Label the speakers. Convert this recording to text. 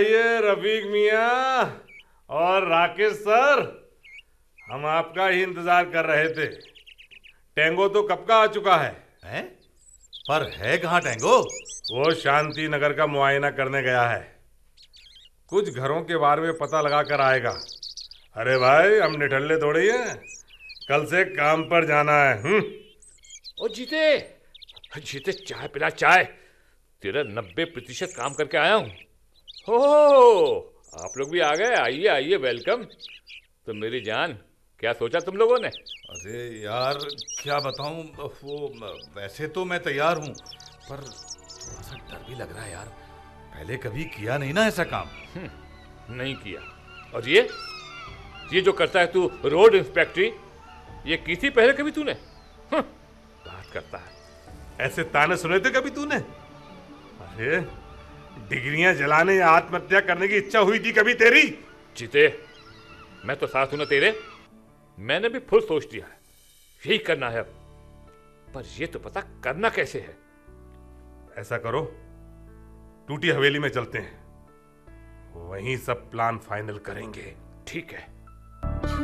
Speaker 1: आइए रफीक मियाँ और राकेश सर, हम आपका ही इंतजार कर रहे थे। टेंगो तो कब का आ चुका है।
Speaker 2: हैं? पर है कहाँ टेंगो?
Speaker 1: वो शांति नगर का मुआयना करने गया है, कुछ घरों के बारे में पता लगा कर आएगा। अरे भाई, हम निठल्ले थोड़ी हैं, कल से काम पर जाना है।
Speaker 3: ओ जीते, जीते चाय पिला चाय। तेरा 90% काम करके आया हूँ। हो, आप लोग भी आ गए। आइए आइए, वेलकम। तो मेरी जान, क्या सोचा तुम लोगों ने?
Speaker 2: अरे यार, क्या बताऊं, वो वैसे तो मैं तैयार हूँ, पर थोड़ा सा डर भी लग रहा है यार। पहले कभी किया नहीं ना ऐसा काम।
Speaker 3: नहीं किया। और ये जो करता है तू, रोड इंस्पेक्टरी, ये की थी पहले कभी तूने? बात करता है।
Speaker 1: ऐसे ताने सुने थे कभी तूने? अरे, डिग्रियां जलाने या आत्महत्या करने की इच्छा हुई थी कभी तेरी?
Speaker 3: जीते, मैं तो साथ हूं ना तेरे। मैंने भी फुल सोच लिया है, यही करना है अब। पर ये तो पता करना कैसे है।
Speaker 1: ऐसा करो, टूटी हवेली में चलते हैं, वहीं सब प्लान फाइनल करेंगे।
Speaker 3: ठीक है।